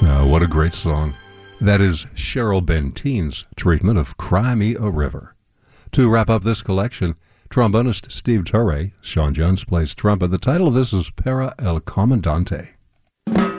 What a great song. That is Cheryl Benteen's treatment of Cry Me a River. To wrap up this collection, trombonist Steve Torre, Sean Jones plays trumpet. The title of this is Para el Comandante.